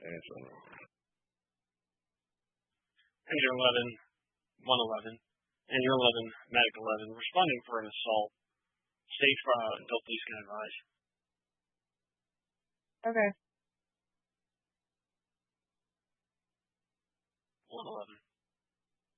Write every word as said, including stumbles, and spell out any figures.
Answer on that. Engine eleven, one eleven. Engine eleven, Medic eleven, responding for an assault. Stage uh, until police can advise. Okay.